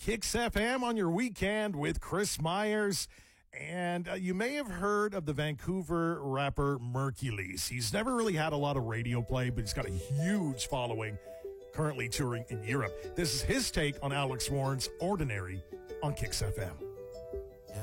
Kicks FM on your weekend with Chris Myers. And you may have heard of the Vancouver rapper Merkules. He's never really had a lot of radio play, but he's got a huge following, currently touring in Europe. This is his take on Alex Warren's Ordinary on Kicks FM.